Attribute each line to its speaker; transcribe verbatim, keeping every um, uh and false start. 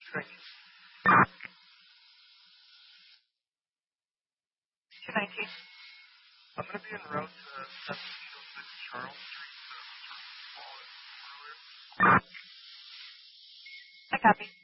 Speaker 1: Thank you.
Speaker 2: two nineteen.
Speaker 1: I'm going to be en route to seventeen oh six Charles Street.
Speaker 2: I copy.